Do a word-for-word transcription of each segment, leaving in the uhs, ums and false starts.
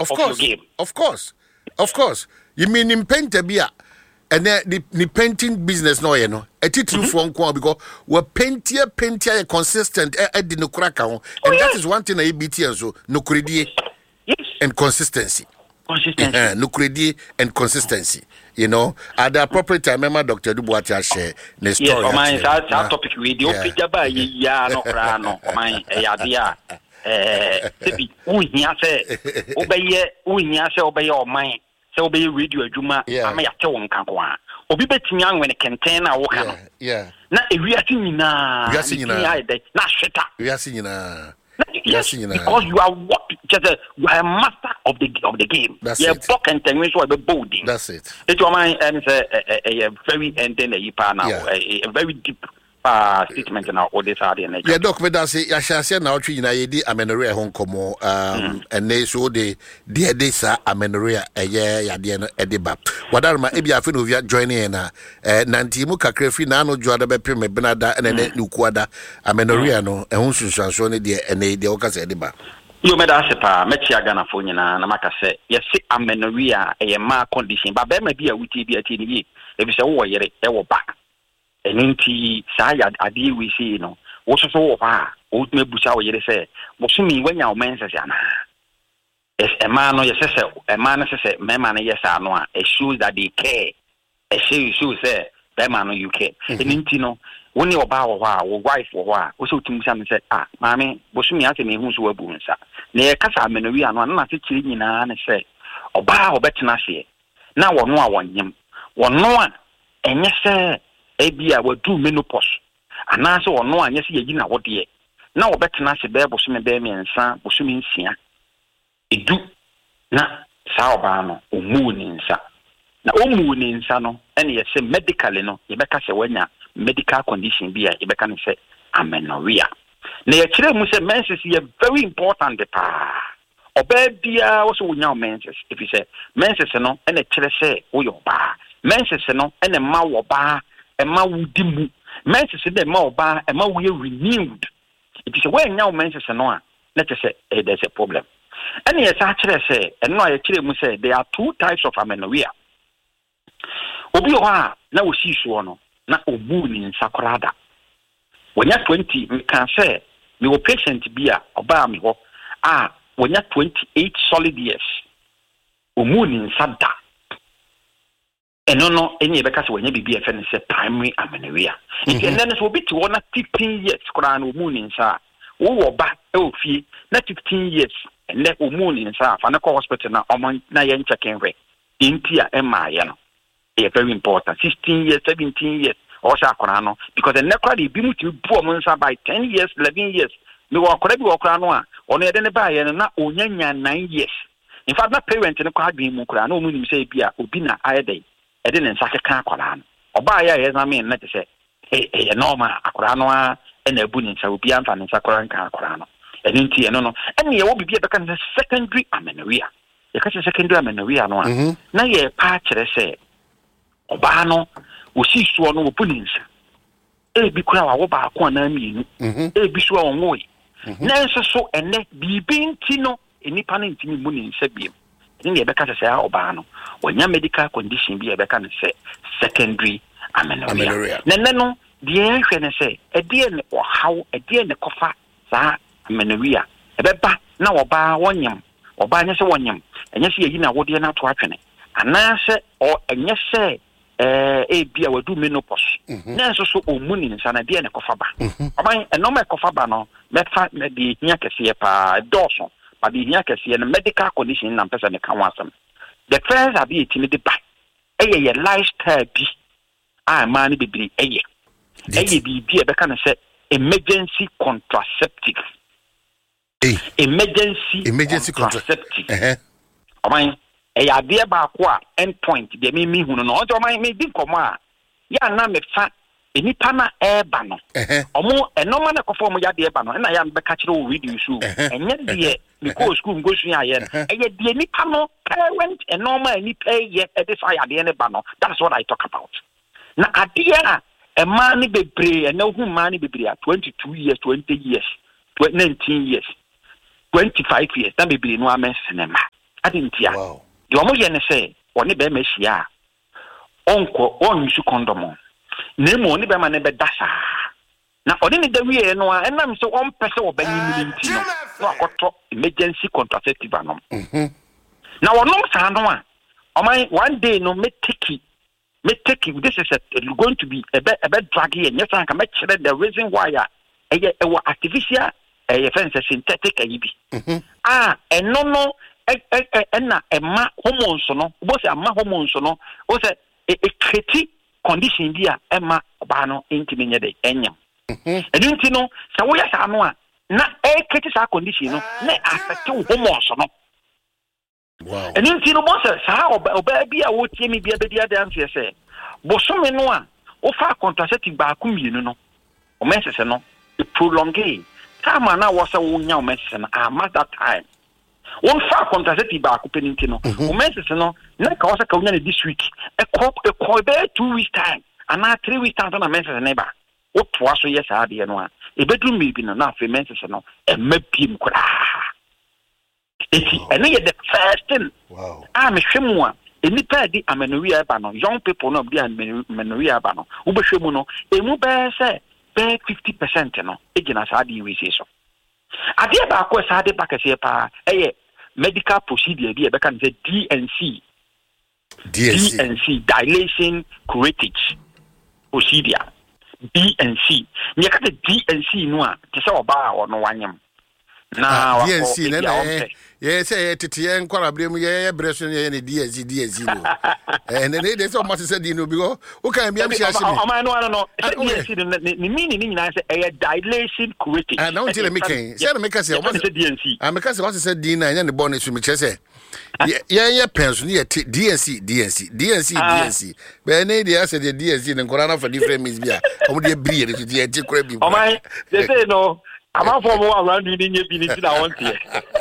of, of course, your game. Of course. Of course. You mean in painter beer and then the, the painting business no you know. A title from Kwa because we're paintier, paintier consistent at the no crack and oh, that yes. is one thing I B T so no credit yes. and consistency. Consistency. Uh, no credit and consistency. You know, at the appropriate time, remember Doctor Dubois share the story. Yes, my that that topic we the open jaba ya no kra no my ya dia eh sebi uhia se obeye uhia se obeye o man se obeye radio adwuma ama ya te won kan ko a obi betimi anwene kenten na wo ka no yeah na ewiase nyina ewiase nyina na hweta ewiase nyina yes, because you are what just a, you are a master of the of the game. That's you're it. Block and tension so the bold. That's it. It's your mind and it's a, a, a very ending a now yeah. a, a very deep uh statement now all this are the yeah doc me da say ya share now twi na ye di amenorrhea ho komo um and they so the the dey sa amenorrhea eye ya de no ediba wadarma e bia fe no via joining na eh nanti mu kakra fi na no joada be pem benada na ne nukuada amenorrhea no e ho sunsuanso ne de ene de o ka se ediba yo me da se pa me tia Ghana fo nyina na maka se ye se amenorrhea eye ma condition ba be ma bia wuti bia ti ni e bi se wo yere e wo ba eninti sa ya ade we see no wo so so wo pa wo me busa wo yere se wo so mi wanya o men se ana es e ma no ye se se e ma no se se me ma no ye sa no a it shows that they care e show show say be ma no you care eninti no wo ni oba wo ha wo wife wo ha wo so tumi sa me se ah maame wo so mi ase me hu so wabu nsa na ye kasa amenori ano na se kiri nyina na se oba obetena se na wo no a wonyem wo no a enye se ebia wadu menopause anase ono anya se yegi na wode na wobetena se be boso me be miensa boso me nsia edu na sa oba no omu ni nsa na omu ni nsa no ene ye se medically no ye beka se wanya medical condition bia ye beka ne se amenorrhea na ye kire mu se menses ye very important pa oba bia wo so wonya menses if you say menses no ene kire se wo yo ba menses no ene ma wo ba ema wudi mu menses de ma oba ema we renewed it is when now menses no a let us say eh, there's a problem and yes actually say and no I actually mu say there are two types of amenorrhea obi o ha na wo si so no na obu ni nsakorada wonya twenty we can say me wo patient bia oba me ho ah wonya twenty-eight solid years omu ni nsada eno no enye beka se wanya bibi efe ne se primary amenorrhea nti enne no so obi ti wona fifteen years kora na omu ni nsa wo wo ba e ofie na fifteen years enne omu ni nsa fa na ko hospital na omo na ye ncheken hwe nti a ema ye no e very important sixteen years seventeen years o sha kora no because enne kora de bi mu ti bu omo nsa by ten years eleven years me wo kora bi wo kora no a ono ye de ne ba ye no na onyanya nine years in fact na parent ne kwa adwen mu kora na omu ni se bia obi na ayedai e de nsa keka akwara no oba ya ye na me na te se e e normal akwara no a e na abu ni nsa obi amfa nsa akwara nka akwara no e nti e no no e ne ye wo bibia beka ne secondary amenorrhea ye ka secondary amenorrhea no a na ye pa kire se oba no wo si suo no wo bu ni nsa e bi kura wa wo ba ko na mienu e bi suo won wo na nso so ene bibi nti no enipa na ntimi mu ni nsa biem ni e beka se oba no wonya medical condition bi e beka ne se secondary amenorrhea na ne no de ehwe ne se e de ne ohaw e de ne kofa sa amenorrhea e beba na oba wonyam oba anya se wonyam enya se yi na wode na to atwene ana se o enya se eh e bia wadu menopause na so so omu ni nsa na de ne kofa ba oba e no me kofa ba no mefa me de hia kese pa dawson but the here can see a medical condition and person can want some. The first are be timid by a lifestyle be I man be a year. A be a can say emergency contraceptive. Emergency emergency contraceptive. I mean, a idea about what endpoint they mean me who know what I may be come on. Ya na me fa eni pana eba no. Omo enoma na perform ya de eba no na ya mbeka kire o video show. Enye de me go school go sua aye no eye de nipa no parent and normal nipa ye e de fire de ne ba no that's what I talk about na ade a e man ni bebre e na hu man ni bebre a twenty-two years twenty years nineteen years twenty-five years na bebre no amen cinema adentia de omo ye ne se woni be ma hia onko onsu condom na mu oni be ma ne be dasa na oni ne da wie no a enam se on pese obanyi nti no no akoto emergency contraceptive anom mhm na wonom sa no a oman one day no me take me take this is a, going to be a bit a bit draggy and yes I can make sure the reason why uh e artificial e fence synthetic e bi mhm ah and no no e e na e ma hormones no bo se ma hormones no o se e create condition bi a e ma ba no intimi nye de enyam mhm e nti no sa wo ya sa no a na e create sa condition no na affect hormones no. Wow. And you know, boss, how about be a would me be a bit the answer say. Bosom no one, or far contraceptive bakum, you know, or messes no, the prolongate. Time now was a one young messon, I must that time. One far contraceptive bakum, you know, or messes no, not cause a community this week, a crop a coy bear two weeks time, and now three weeks time on a messes neighbor. What was yes, I did one. A bedroom may be enough for messes no, and maybe him could. Eti ene ye the first thing. Wow. Ah me hwemu a eni pa di amenorrhea ba no young people no be amenorrhea ba no. Wo be hwemu no emu be say be fifty percent no egina sa di we say so. Ade ba ko sa de ba kase pa eye medical procedure bi e be kan say D and C. D and C. D and C dilation curettage procedure. D and C. Nya ka D and C no a te say oba a ono wanyam. Na D and C na na ye say tete en kwara brem ye breso ye ne D and C D and C no eh na dey say o ma say di no because o kan biam shi ashimi o ma no no D and C ni meaning ni nyina say e dilation curettage ah na until me ken say na me ka say o ma say D and C ah me ka say o say D na nya ne born so me che say ye ye pension ye D and C D and C D and C D and C be na dey say the D and C ne kwara na for different means bia o mo dey bri ye dey dey kwara bi o ma they say no I'm not for more around you in your business. I want here.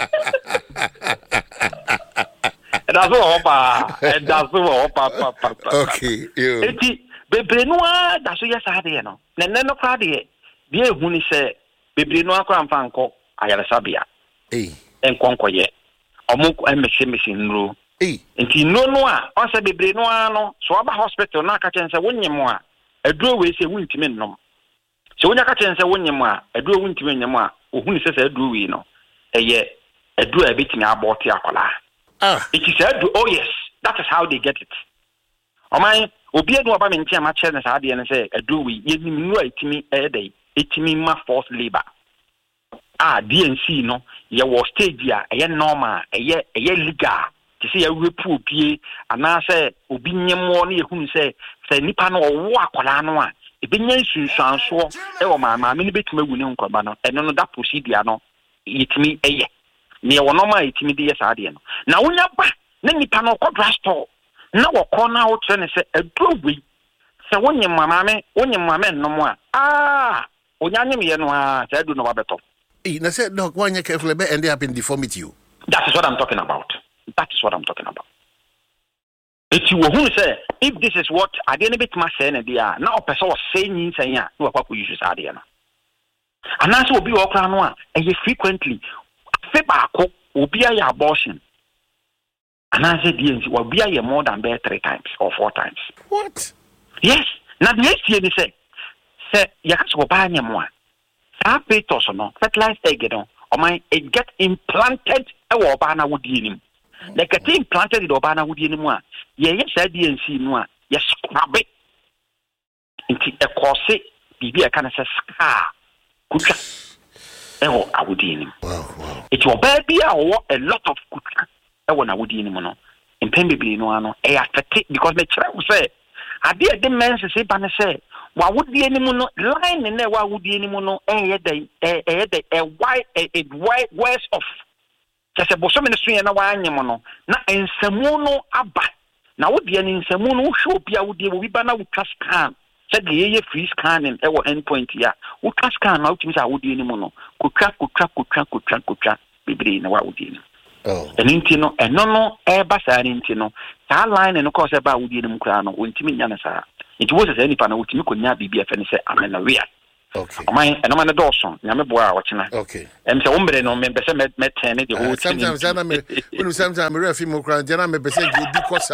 That's all, Papa. And that's all, Papa. Okay. Eti bebre noa da so yes ade no. Na ne no kwa de de ehuni se bebre noa kwa mfa nko ayaresabia. Eh. Enkonkoye. Omo emese mese nro. Eh. Enti no no a o se bebre noa no so aba hospital na ka chen se wonyem a aduro we se wuntimi nnom. So when you catch and say when you are a do win to win your who says a do we know a ye a do a bit in our body. Ah, it is a do. Oh, yes, that is how they get it. Oh, my, Obia do about in Tiama Channel, and say a do we, you know, it to me a day, it to me my forced labor. Ah, D and C, no, ye was stage ya, a ye normal, a ye a ye liga. To see a repu P, and I say, Obinia money who say, say Nipano or Wakolanoa. Ebenya nsunsuanso e wo mama me ne betuma wuni nkoba no eno no da procedure no yetimi eye ne wo no ma yetimi de yesa ade no na wonya ba na nipa no ko drastore na wo ko na wo tre ne se adrowi se wonye mama me wonye mama no mo a ah onya nyem ye no a se adu no ba beto eh na say doc one you careful be end up in deformity you. That is what I'm talking about. That is what I'm talking about. It's you who say if this is what I didn't bit my say na dia na o person was saying say ya no akwa use say dia na anaso obi wo kra no a e frequently fe ba ko obi aye abortion anaso D and C obi aye more than bear three times or four times. What? Yes. Na the next year they say say ya ka so ba nya mo a sa fetus no fertilized egg no o man it get implanted e wo ba na wodi nim. The get implanted in Obana would anymore. Yes, I didn't see no. Yes, scrub it into a corset. Be a kind of scar. Kucha. Oh, I would in him. Wow, wow. It's your baby or a lot of kucha. I want I would in him. No, in Pembe, no, no, I affect because the child say, I did the man say, Banner say, why would the animal line in there? Why would the animal a a white a white west of. Just a bosom ministry and a wine mono. Na en semono aba. Na wo de ni semono wo show bia wo de wo bi na wo scan. Said the ye free scanning e wo endpoint ya. Wo scan na wo timi sa wo de ni mono. Kotwa kotwa kotwa kotwa kotwa bibiri na wa wo de ni. Oh. Enti no eno no e ba sa enti no. Sa line no ko se ba wo de ni mkra no wo ntimi nya na sa. Nti wo se se nipa na wo timi konya bibia fe ne se amenorrhea. Okay. Oman and I'm an Dawson, Yamaboa, watching. Okay. And so Umbre no member met met ten the whole sometimes I mean sometimes I'm a refi mo kran jana me be say di kosa.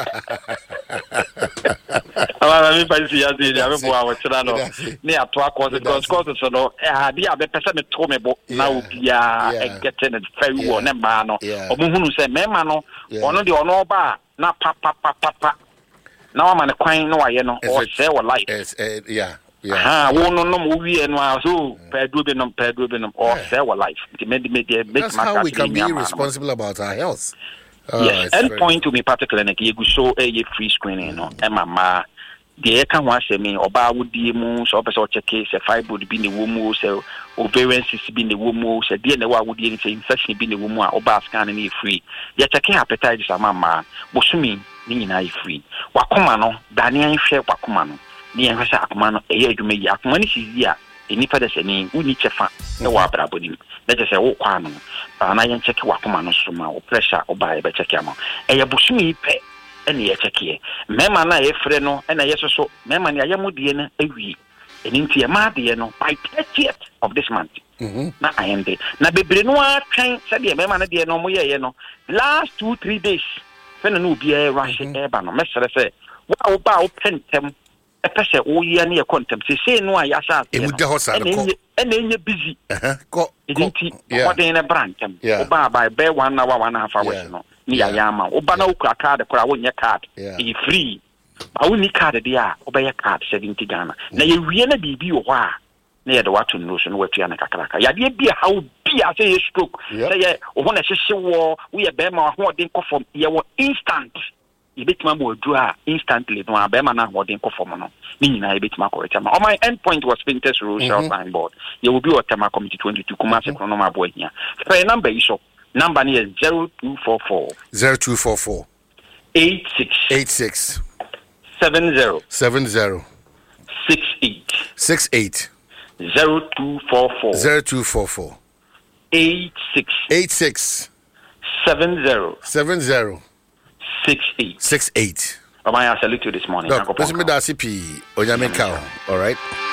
I mean by see as the Yamaboa watching no. Near to our cause because cause so no eh be a be person me to me bo now bia getting it very well number no. Omuhunu say mema no ono de ono ba na pa pa pa pa pa. Now I'm an kwan no aye no or say or life. Yes, yeah. Yeah. Ah, wo no no we and so Pedro Benum Pedro Benum or say our life. That's how we can be responsible about our health. Oh, yes, end point to me particularly you go show a free screening no. E mama the can wan say me oba wodi mu so person check case fibroid bi ne wo mu so ovarian cyst bi ne wo mu so de na wa wodi any infection bi ne wo mu a oba scan na free. Ya check hepatitis amama bosumi ni nyina free. Wakoma no dane anhwe wakoma no. Ni enhwesa akoma no eye adwuma yi akoma ni sizi a enipa de sene uni chefa e wa braboni na je se wo kwa no ba na yen check wakoma no so ma wo pressure oba e be check am eye bosumi pe ene ye check ye mema na ye frɛ no ene ye so so mema ne ayamudie na awie eni ntie ma de no by thirtieth of this month. Mhm. Na ayende na bebre no atwen se de mema na de no mo ye ye no last two three days fene no obi e rush e ba no mesere se wa oba o pentem e pese o ye na ye contem se se no aya sa e mu de ho sa ko e na enye busy eh ko idinti o de na brantem oba ba be one hour one half hours no ni ya yama oba na okura card kora wonye card e free ba woni card de a oba ye card seventy Ghana na ye wie na bibi wo a na ye de wato no so no watua na kakraka ya de bia how bia say ye stroke say ye o ho na hyehye wo wo ye be ma ho de nkofom ye wo instant ye betima mo adua instantly no a be ma na ho de nkofom no ni nyina ye betima ko etama on my end point was Spinters Road Sign Board ye will be o tema committee twenty-two Kumasi Kronoma boy here for number is so number ni is zero two four four zero two four four eight six eight six seven zero seven zero six eight six eight zero two four four zero two four four eight six eight six seven zero seven zero six eight six eight. I salute you this morning. Look, listen me that C P Onyame Kao. All right.